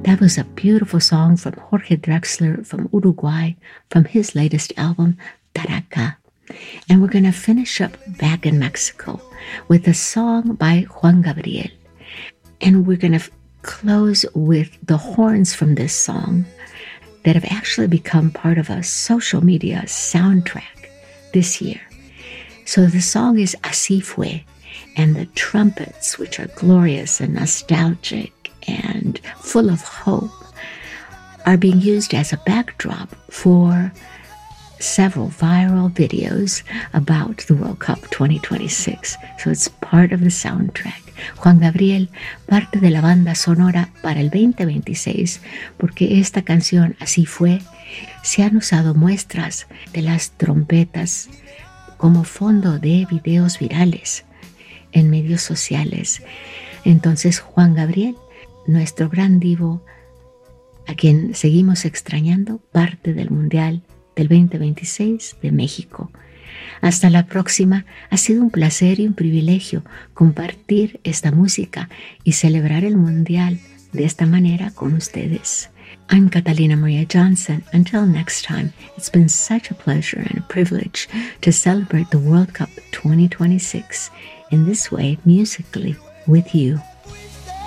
That was a beautiful song from Jorge Drexler from Uruguay, from his latest album, Taraca. And we're going to finish up back in Mexico with a song by Juan Gabriel. And we're going to close with the horns from this song that have actually become part of a social media soundtrack this year. So the song is Así Fue, and the trumpets, which are glorious and nostalgic and full of hope, are being used as a backdrop for several viral videos about the World Cup 2026. So it's part of the soundtrack. Juan Gabriel, parte de la banda sonora para el 2026, porque esta canción, Así Fue, se han usado muestras de las trompetas como fondo de videos virales en medios sociales. Entonces, Juan Gabriel, nuestro gran divo, a quien seguimos extrañando, parte del Mundial del 2026 de México. Hasta la próxima. Ha sido un placer y un privilegio compartir esta música y celebrar el Mundial de esta manera con ustedes. I'm Catalina Maria Johnson. Until next time, it's been such a pleasure and a privilege to celebrate the World Cup 2026 in this way, musically, with you.